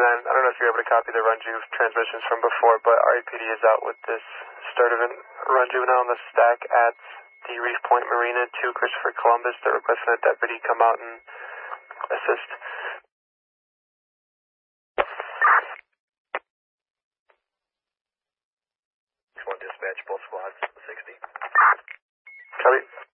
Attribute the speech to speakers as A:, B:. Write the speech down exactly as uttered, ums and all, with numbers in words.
A: nine, I don't know if you're able to copy the Runju transmissions from before, but R A P D is out with this start of a Runju now on the stack at the Reef Point Marina to Christopher Columbus. They're requesting a deputy come out and assist.
B: One dispatch, both squads, sixty.
A: Copy.